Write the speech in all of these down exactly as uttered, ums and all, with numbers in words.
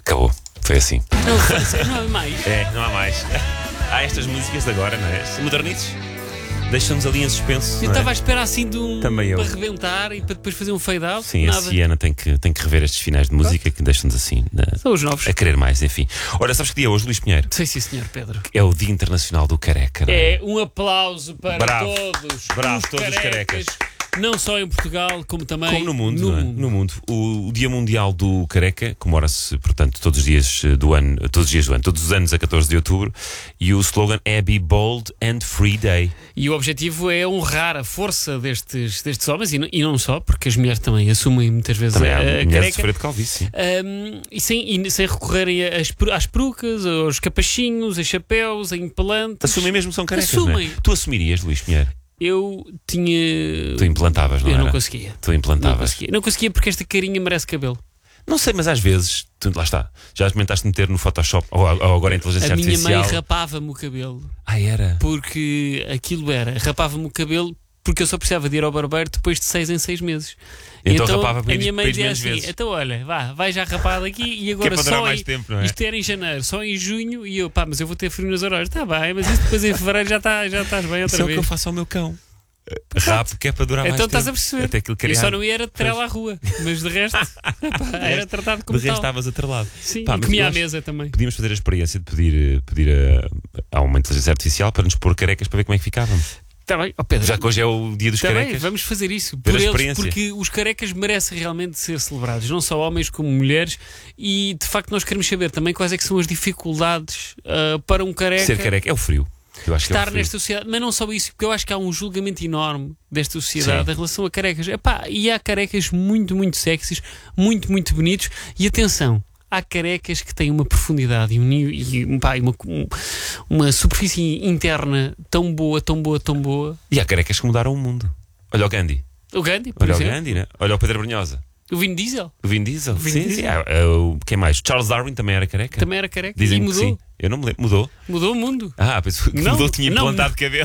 Acabou. Foi assim. Não, foi, não há mais. É, não há mais. Há estas músicas de agora, não é? Modernitos. Deixam-nos ali em suspenso. Eu não estava é? à espera assim de um. Também eu. Para rebentar e para depois fazer um fade out. Sim, nada. a Siena tem que, tem que rever estes finais de música que deixam-nos assim na- São os novos. a querer mais, enfim. Ora, sabes que dia é hoje, Luís Pinheiro? Sei sim, senhor Pedro. É o Dia Internacional do Careca, não é? É um aplauso para Bravo. todos. Bravo, os todos os carecas. Não só em Portugal, como também Como no mundo, no não é? mundo. No mundo. O, o Dia Mundial do Careca comemora-se, portanto, todos os dias do ano, todos os dias do ano, todos os anos a catorze de outubro, e o slogan é Be Bold and Free Day. E o objetivo é honrar a força destes, destes homens, e não, e não só, porque as mulheres também assumem muitas vezes Também há a, a mulheres a careca. sofrer de calvície. Um, e, sem, e sem recorrerem às, peru- às perucas, aos capachinhos, a chapéus, a impalantes. Assumem mesmo que são carecas, Assumem. não é? Tu assumirias, Luís Pinheiro? Eu tinha. Tu implantavas, não Eu era? não conseguia. Tu Não implantavas. conseguia. Não conseguia porque esta carinha merece cabelo. Não sei, mas às vezes, tu, lá está, já experimentaste meter no Photoshop ou, ou agora a inteligência A minha mãe artificial. rapava-me o cabelo. Ah, era? Porque aquilo era, rapava-me o cabelo porque eu só precisava de ir ao barbeiro depois de seis em seis meses. Então rapava a para minha ir- mãe para ir dizia menos assim: vezes. então olha, vá, vai já rapado aqui e agora Que é para durar só mais em, tempo, não é? isto era em janeiro, só em junho. E eu, pá, mas eu vou ter frio nas horas. Está bem, mas isso depois em fevereiro já, tá, já estás bem outra Isso é o vez. que eu faço ao meu cão. Rapo, que é para durar mais Então tempo. estás a perceber. Até aquilo Eu queria... só não ia era de trela à rua, mas de resto epá, era tratado como De resto tal. estavas atrelado. Sim, Pá, e mas comia eu à acho- mesa também. Podíamos fazer a experiência de pedir, eh, pedir a, a uma inteligência artificial para nos pôr carecas para ver como é que ficávamos. Está bem, ó Pedro. Já que hoje é o dia dos Tá bem, carecas. vamos fazer isso Ver por a eles, experiência. porque os carecas merecem realmente ser celebrados, não só homens como mulheres, e de facto nós queremos saber também quais é que são as dificuldades ah, para um careca, Ser careca é o frio. Eu acho que é o estar frio. nesta sociedade, mas não só isso, porque eu acho que há um julgamento enorme desta sociedade Sim. em relação a carecas. Epá, e há carecas muito, muito sexys, muito, muito bonitos, e atenção. Há carecas que têm uma profundidade e, um, nível- e pá, e uma, um- uma superfície interna tão boa, tão boa, tão boa. E há carecas que mudaram o mundo. Olha o Gandhi. O Gandhi, por Olha o exemplo. Gandhi, né? Olha o Pedro Brunhosa. O Vin Diesel O Vin Diesel. Vin sim, Diesel. sim. Ah, ah, o- quem mais? Charles Darwin também era careca. também era careca Dizem e que mudou. sim. Eu não me lembro. Mudou? Mudou o mundo. Ah, pensou que Não, mudou, tinha não. implantado cabelo.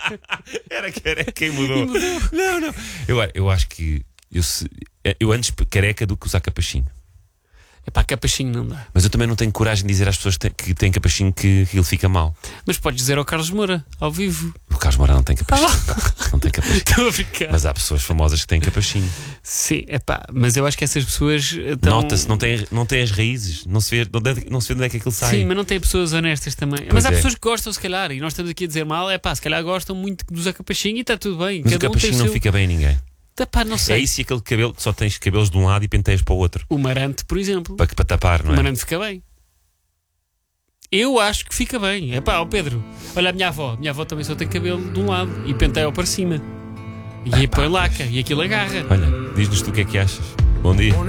Era careca e mudou. E mudou. Não, não. Eu, eu acho que eu, se- eu antes careca do que usar capachinho. Epá, capachinho não dá. Mas eu também não tenho coragem de dizer às pessoas que têm- que têm capachinho que, que ele fica mal. Mas podes dizer ao Carlos Moura, ao vivo. O Carlos Moura não tem capachinho. Não tem capachinho. Estou a ficar. Mas há pessoas famosas que têm capachinho. Sim, epá, mas eu acho que essas pessoas estão... Nota-se, não tem, não tem as raízes. Não se vê, não, deve- não se vê de onde é que aquilo sai. Sim, mas não tem pessoas honestas também. mas há é. pessoas que gostam, se calhar, e nós estamos aqui a dizer mal, é pá, se calhar gostam muito de usar capachinho e está tudo bem. Mas o Cada um tem capachinho o não seu... fica bem a ninguém. Epá, não sei. É isso e aquele cabelo que só tens cabelos de um lado e penteias para o outro. O marante, por exemplo. Para, para tapar, não O é? marante fica bem. Eu acho que fica bem. Epá, ó Pedro, olha a minha avó. A minha avó também só tem cabelo de um lado e penteia-o para cima. E aí põe laca e aquilo agarra. Olha, diz-nos tu o que é que achas. Bom dia.